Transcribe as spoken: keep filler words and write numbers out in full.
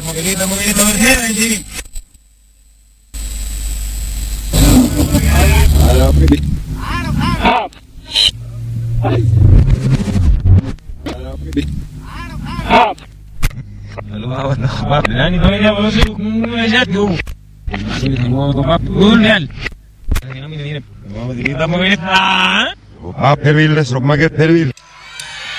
Moquelito, moquelito, moquelito. Lumawan na kapap. Nani to niya mo si Kuya go. Sige mo to pap. Unel. Kami ni mo dito mo minit na. Ah, pervil, es lo más que pervil.